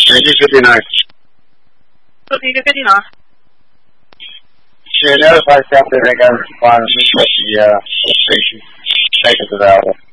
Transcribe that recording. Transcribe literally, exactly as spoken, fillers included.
twenty fifty-nine. twenty fifty-nine. Should notify staff that they got a response at the uh, station. Take us to the outlet.